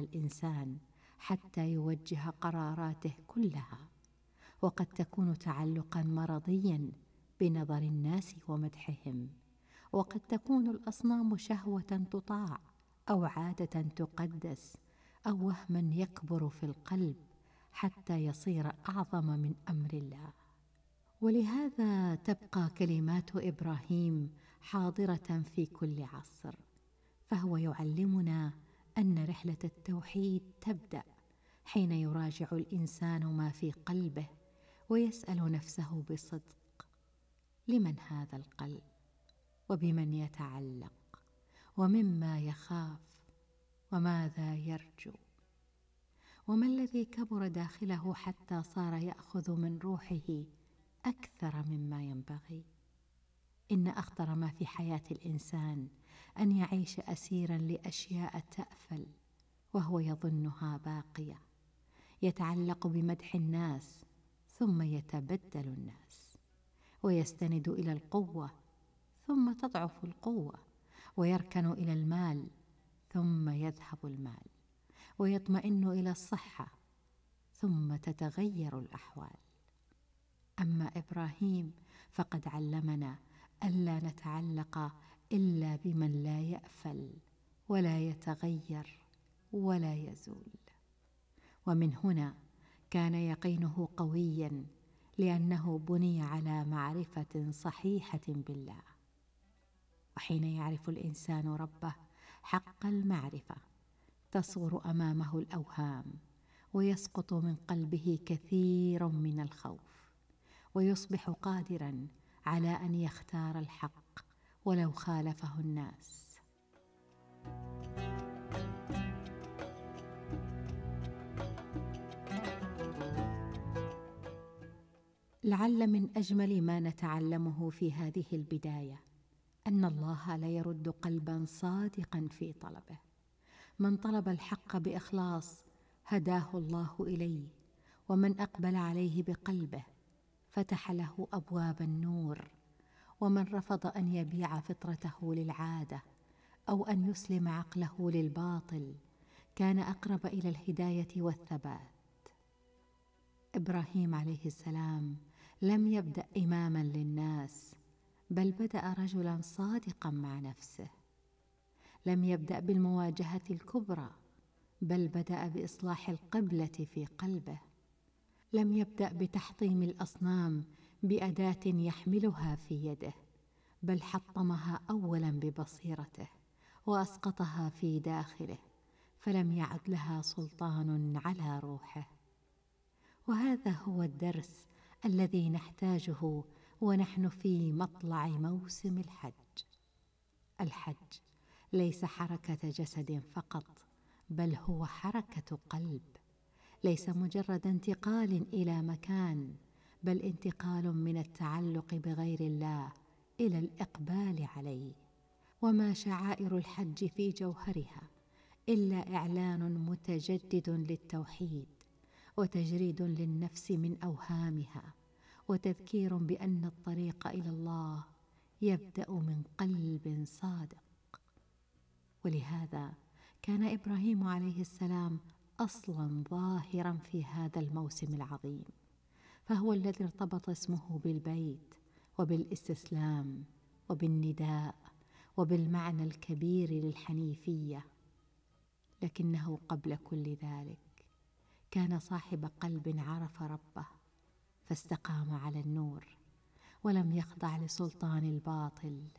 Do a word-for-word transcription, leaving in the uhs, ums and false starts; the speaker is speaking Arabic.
الإنسان حتى يوجه قراراته كلها، وقد تكون تعلقا مرضيا بنظر الناس ومدحهم، وقد تكون الأصنام شهوة تطاع أو عادة تقدس أو وهما يكبر في القلب حتى يصير أعظم من أمر الله. ولهذا تبقى كلمات إبراهيم حاضرة في كل عصر، فهو يعلمنا أن رحلة التوحيد تبدأ حين يراجع الإنسان ما في قلبه ويسأل نفسه بصدق: لمن هذا القلب؟ وبمن يتعلق؟ ومما يخاف؟ وماذا يرجو؟ وما الذي كبر داخله حتى صار يأخذ من روحه أكثر مما ينبغي؟ إن أخطر ما في حياة الإنسان أن يعيش أسيرا لأشياء تأفل وهو يظنها باقية، يتعلق بمدح الناس ثم يتبدل الناس، ويستند إلى القوة ثم تضعف القوة، ويركن إلى المال ثم يذهب المال، ويطمئن إلى الصحة ثم تتغير الأحوال. أما إبراهيم فقد علمنا ألا نتعلق إلا بمن لا يأفل ولا يتغير ولا يزول. ومن هنا كان يقينه قويا، لأنه بني على معرفة صحيحة بالله. وحين يعرف الإنسان ربه حق المعرفة تصغر أمامه الأوهام، ويسقط من قلبه كثير من الخوف، ويصبح قادرا على أن يختار الحق ولو خالفه الناس. لعل من أجمل ما نتعلمه في هذه البداية أن الله لا يرد قلبا صادقا في طلبه. من طلب الحق بإخلاص هداه الله إليه، ومن أقبل عليه بقلبه فتح له أبواب النور، ومن رفض أن يبيع فطرته للعادة أو أن يسلم عقله للباطل كان أقرب إلى الهداية والثبات. إبراهيم عليه السلام لم يبدأ إماما للناس، بل بدأ رجلا صادقا مع نفسه. لم يبدأ بالمواجهة الكبرى، بل بدأ بإصلاح القبلة في قلبه. لم يبدأ بتحطيم الأصنام بأداة يحملها في يده، بل حطمها أولا ببصيرته وأسقطها في داخله، فلم يعد لها سلطان على روحه. وهذا هو الدرس الذي نحتاجه ونحن في مطلع موسم الحج. الحج ليس حركة جسد فقط، بل هو حركة قلب، ليس مجرد انتقال إلى مكان، بل انتقال من التعلق بغير الله إلى الإقبال عليه. وما شعائر الحج في جوهرها إلا إعلان متجدد للتوحيد، وتجريد للنفس من أوهامها، وتذكير بأن الطريق إلى الله يبدأ من قلب صادق. ولهذا كان إبراهيم عليه السلام أصلا ظاهرا في هذا الموسم العظيم، فهو الذي ارتبط اسمه بالبيت وبالاستسلام وبالنداء وبالمعنى الكبير للحنيفية. لكنه قبل كل ذلك كان صاحب قلب عرف ربه فاستقام على النور، ولم يخضع لسلطان الباطل،